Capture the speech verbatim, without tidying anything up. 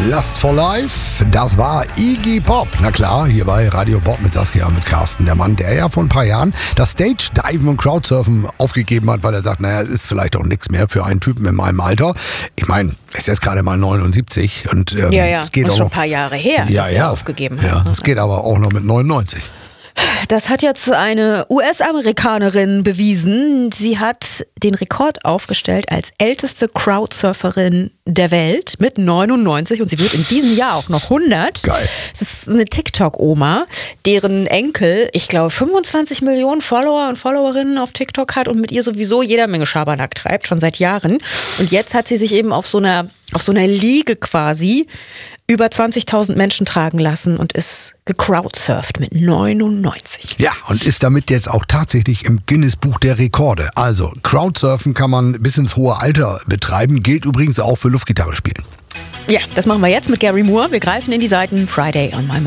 Lust for Life, das war Iggy Pop. Na klar, hier bei Radio Bob mit Saskia und mit Carsten. Der Mann, der ja vor ein paar Jahren das Stage-Diven und Crowdsurfen aufgegeben hat, weil er sagt, naja, es ist vielleicht auch nichts mehr für einen Typen in meinem Alter. Ich meine, er ist jetzt gerade mal neunundsiebzig und ähm, ja, ja. es geht und auch schon noch, ein paar Jahre her, ja, dass ja, er aufgegeben ja, hat. es geht aber auch noch mit neunundneunzig. Das hat jetzt eine U S-Amerikanerin bewiesen. Sie hat den Rekord aufgestellt als älteste Crowdsurferin der Welt mit neunundneunzig und sie wird in diesem Jahr auch noch hundert. Geil. Es ist eine TikTok-Oma, deren Enkel, ich glaube, fünfundzwanzig Millionen Follower und Followerinnen auf TikTok hat und mit ihr sowieso jeder Menge Schabernack treibt, schon seit Jahren. Und jetzt hat sie sich eben auf so einer, auf so einer Liege quasi über zwanzigtausend Menschen tragen lassen und ist gecrowdsurft mit neunundneunzig. Ja, und ist damit jetzt auch tatsächlich im Guinness-Buch der Rekorde. Also, Crowdsurfen kann man bis ins hohe Alter betreiben, gilt übrigens auch für Luftgitarre spielen. Ja, das machen wir jetzt mit Gary Moore. Wir greifen in die Seiten Friday on My Mind.